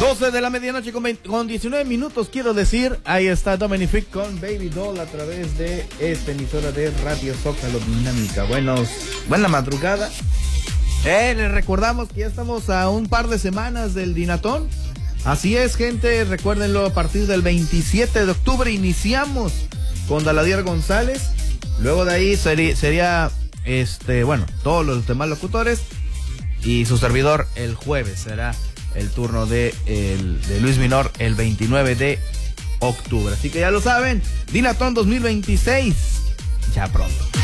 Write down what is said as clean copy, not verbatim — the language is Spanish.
12 de la medianoche con 19 minutos, quiero decir. Ahí está Dominic con Baby Doll a través de esta emisora de Radio Zócalo Dinámica. Buena madrugada. Les recordamos que ya estamos a un par de semanas del Dinatón. Así es, gente, recuérdenlo, a partir del 27 de octubre iniciamos con Daladier González. Luego de ahí sería todos los demás locutores. Y su servidor el jueves será el turno de Luis Minor el 29 de octubre. Así que ya lo saben, Dinatón 2026, ya pronto.